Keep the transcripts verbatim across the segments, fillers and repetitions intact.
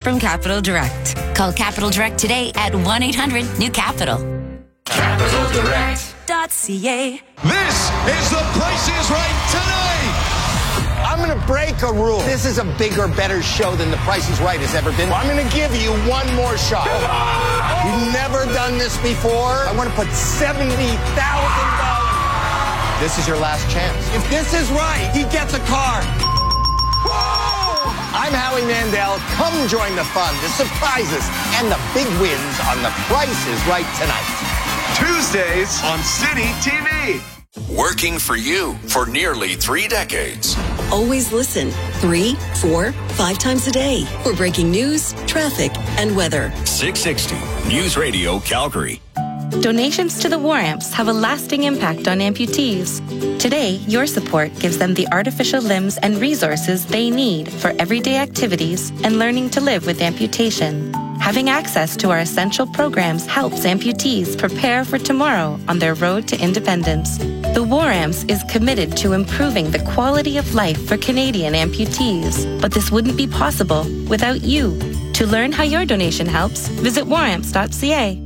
from Capital Direct. Call Capital Direct today at one eight hundred new capital. Capital Direct Dot C-A. This is The Price is Right tonight. I'm going to break a rule. This is a bigger, better show than The Price is Right has ever been. Well, I'm going to give you one more shot. You've never done this before. I want to put seventy thousand dollars. This is your last chance. If this is right, he gets a car. Whoa! I'm Howie Mandel. Come join the fun, the surprises, and the big wins on The Price is Right tonight. Tuesdays on City T V. Working for you for nearly three decades. Always listen three, four, five times a day for breaking news, traffic, and weather. six sixty News Radio Calgary. Donations to the War Amps have a lasting impact on amputees. Today, your support gives them the artificial limbs and resources they need for everyday activities and learning to live with amputation. Having access to our essential programs helps amputees prepare for tomorrow on their road to independence. The War Amps is committed to improving the quality of life for Canadian amputees, but this wouldn't be possible without you. To learn how your donation helps, visit war amps dot c a.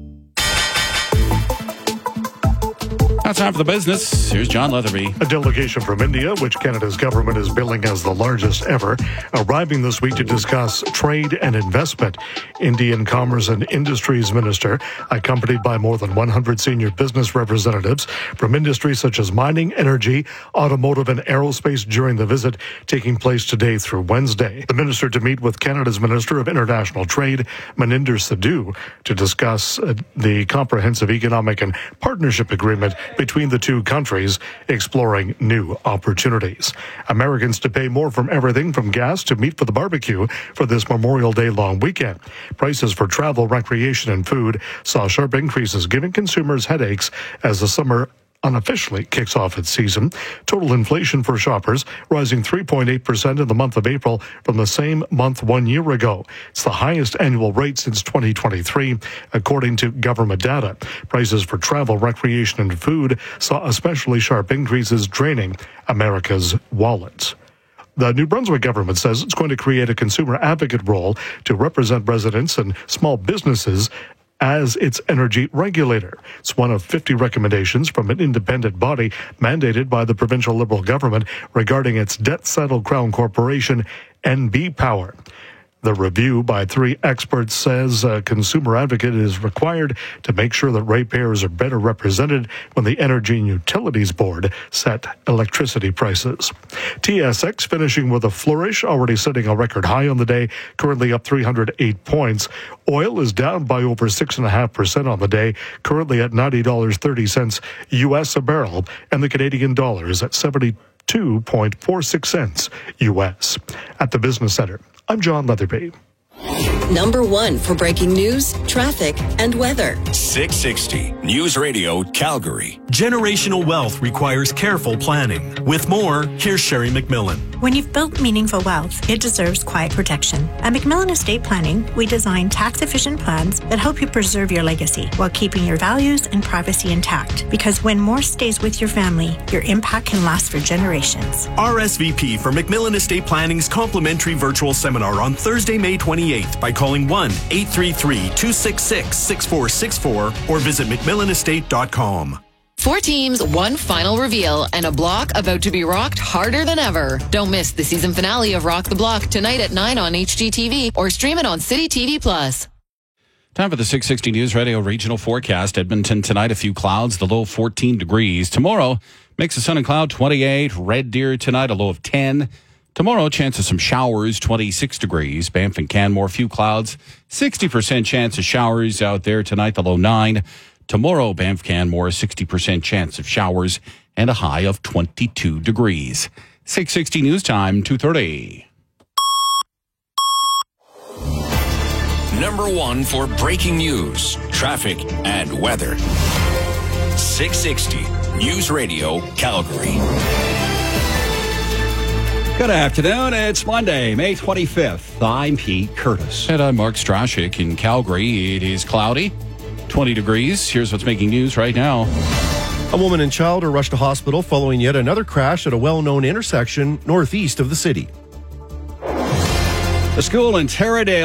Now time for the business. Here's John Leatherby. A delegation from India, which Canada's government is billing as the largest ever, arriving this week to discuss trade and investment. Indian Commerce and Industries Minister, accompanied by more than one hundred senior business representatives from industries such as mining, energy, automotive, and aerospace during the visit taking place today through Wednesday. The minister to meet with Canada's Minister of International Trade, Maninder Sidhu, to discuss uh, the Comprehensive Economic and Partnership Agreement between the two countries, exploring new opportunities. Americans to pay more from everything from gas to meat for the barbecue for this Memorial Day long weekend. Prices for travel, recreation, and food saw sharp increases, giving consumers headaches as the summer unofficially kicks off its season. Total inflation for shoppers rising three point eight percent in the month of April from the same month one year ago. It's the highest annual rate since twenty twenty-three, according to government data. Prices for travel, recreation, and food saw especially sharp increases, draining America's wallets. The New Brunswick government says it's going to create a consumer advocate role to represent residents and small businesses as its energy regulator. It's one of fifty recommendations from an independent body mandated by the provincial Liberal government regarding its debt-settled Crown Corporation, N B Power. The review by three experts says a consumer advocate is required to make sure that ratepayers are better represented when the Energy and Utilities Board set electricity prices. T S X finishing with a flourish, already setting a record high on the day, currently up three hundred eight points. Oil is down by over six point five percent on the day, currently at ninety dollars and thirty cents U S a barrel, and the Canadian dollar is at seventy-two point four six cents U S. At the Business Center, I'm John Leatherby. Number one for breaking news, traffic, and weather. six sixty News Radio Calgary. Generational wealth requires careful planning. With more, here's Sherry McMillan. When you've built meaningful wealth, it deserves quiet protection. At McMillan Estate Planning, we design tax-efficient plans that help you preserve your legacy while keeping your values and privacy intact. Because when more stays with your family, your impact can last for generations. R S V P for McMillan Estate Planning's complimentary virtual seminar on Thursday, May twenty-eighth by calling one eight three three, two six six, six four six four or visit mcmillan estate dot com. Four teams, one final reveal, and a block about to be rocked harder than ever. Don't miss the season finale of Rock the Block tonight at nine on H G T V or stream it on City T V Plus. Time for the six sixty News Radio regional forecast. Edmonton tonight, a few clouds, the low fourteen degrees. Tomorrow, mix of sun and cloud, twenty-eight. Red Deer tonight, a low of ten. Tomorrow, chance of some showers, twenty-six degrees. Banff and Canmore, few clouds, sixty percent chance of showers out there tonight, the low nine. Tomorrow, Banff, Canmore, sixty percent chance of showers and a high of twenty-two degrees. six sixty News Time, two thirty. Number one for breaking news, traffic, and weather. six sixty News Radio Calgary. Good afternoon. It's Monday, May twenty-fifth. I'm Pete Curtis. And I'm Mark Strashik in Calgary. It is cloudy, twenty degrees. Here's what's making news right now. A woman and child are rushed to hospital following yet another crash at a well-known intersection northeast of the city. The school in Taradale